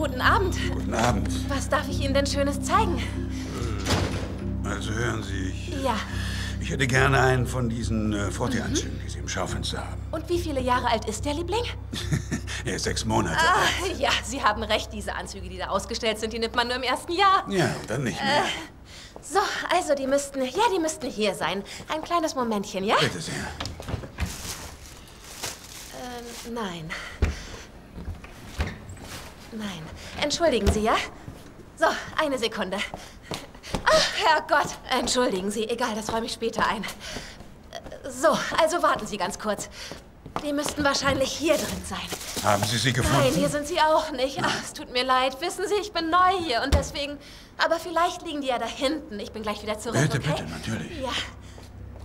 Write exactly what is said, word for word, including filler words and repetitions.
Guten Abend. Guten Abend. Was darf ich Ihnen denn Schönes zeigen? Also hören Sie, ich, Ja. ich hätte gerne einen von diesen äh, Frottee-Anzügen, die Sie im Schaufenster haben. Und wie viele Jahre alt ist der Liebling? Er ist sechs Monate Ah, alt. ja, Sie haben recht. Diese Anzüge, die da ausgestellt sind, die nimmt man nur im ersten Jahr. Ja, dann nicht mehr. Äh, so, also die müssten, ja, die müssten hier sein. Ein kleines Momentchen, ja? Bitte sehr. Ähm, nein. Nein. Entschuldigen Sie, ja? So, eine Sekunde. Ach, Herrgott. Entschuldigen Sie. Egal, das räume ich später ein. So, also warten Sie ganz kurz. Die müssten wahrscheinlich hier drin sein. Haben Sie sie gefunden? Nein, hier sind sie auch nicht. Ach, es tut mir leid. Wissen Sie, ich bin neu hier und deswegen... Aber vielleicht liegen die ja da hinten. Ich bin gleich wieder zurück, Bitte, okay? bitte, natürlich. Ja.